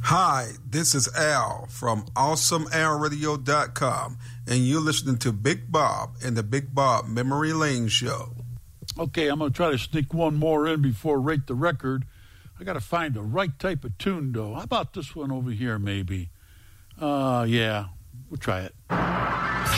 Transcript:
Hi, this is Al from AwesomeAlRadio.com, and you're listening to Big Bob and the Big Bob Memory Lane Show. Okay, I'm going to try to sneak one more in before Rate the Record. I got to find the right type of tune, though. How about this one over here, maybe? Yeah, we'll try it.